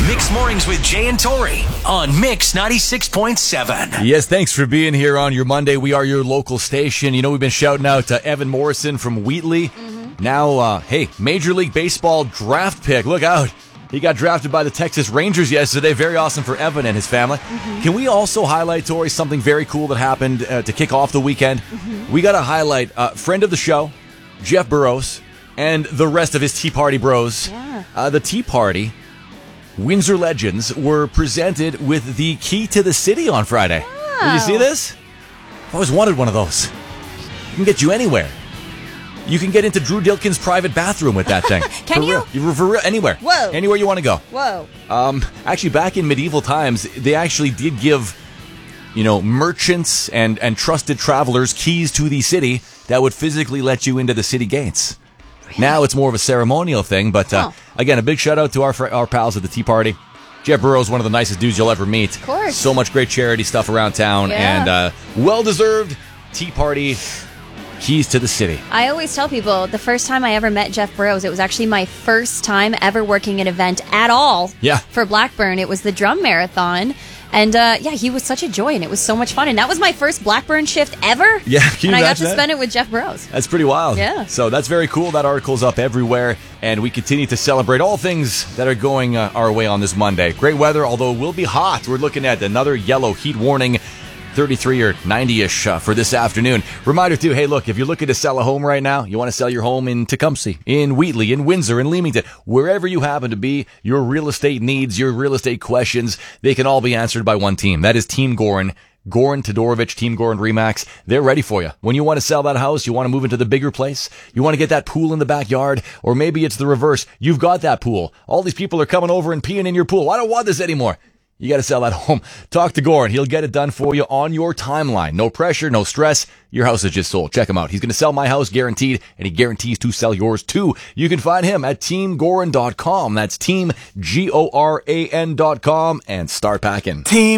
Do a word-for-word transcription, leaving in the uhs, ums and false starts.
Mix Mornings with Jay and Tori on Mix ninety-six point seven. Yes, thanks for being here on your Monday. We are your local station. You know, we've been shouting out to Evan Morrison from Wheatley. Mm-hmm. Now, uh, hey, Major League Baseball draft pick. Look out. He got drafted by the Texas Rangers yesterday. Very awesome for Evan and his family. Mm-hmm. Can we also highlight, Tori, something very cool that happened uh, to kick off the weekend? Mm-hmm. We got to highlight uh, friend of the show, Jeff Burrows, and the rest of his Tea Party bros. Yeah. Uh, the Tea Party Windsor Legends were presented with the key to the city on Friday. Wow. Did you see this? I've always wanted one of those. It can get you anywhere. You can get into Drew Dilkin's private bathroom with that thing. Can for you? Real. you? For real, anywhere. Whoa. Anywhere you want to go. Whoa. Um, actually, back in medieval times, they actually did give, you know, merchants and, and trusted travelers keys to the city that would physically let you into the city gates. Really? Now it's more of a ceremonial thing, but uh, oh. again, a big shout out to our our pals at the Tea Party. Jeff Burrows, one of the nicest dudes you'll ever meet. Of course. So much great charity stuff around town, yeah. and uh, well-deserved Tea Party keys to the city. I always tell people the first time I ever met Jeff Burrows, it was actually my first time ever working an event at all yeah. for Blackburn. It was the drum marathon. And uh, yeah, he was such a joy, and it was so much fun. And that was my first Blackburn shift ever. Yeah, can you and I got to that? spend it with Jeff Burrows. That's pretty wild. Yeah. So that's very cool. That article's up everywhere, and we continue to celebrate all things that are going uh, our way on this Monday. Great weather, although it will be hot. We're looking at another yellow heat warning. thirty-three or ninety-ish uh, for this afternoon. Reminder, too, hey, look, if you're looking to sell a home right now, you want to sell your home in Tecumseh, in Wheatley, in Windsor, in Leamington, wherever you happen to be, your real estate needs, your real estate questions, they can all be answered by one team. That is Team Gorin. Gorin Todorovic, Team Gorin Remax, they're ready for you. When you want to sell that house, you want to move into the bigger place, you want to get that pool in the backyard, or maybe it's the reverse. You've got that pool. All these people are coming over and peeing in your pool. I don't want this anymore. You got to sell that home. Talk to Gorin. He'll get it done for you on your timeline. No pressure, no stress. Your house is just sold. Check him out. He's going to sell my house guaranteed, and he guarantees to sell yours too. You can find him at team gorin dot com. That's team G O R A N dot com, and start packing. Team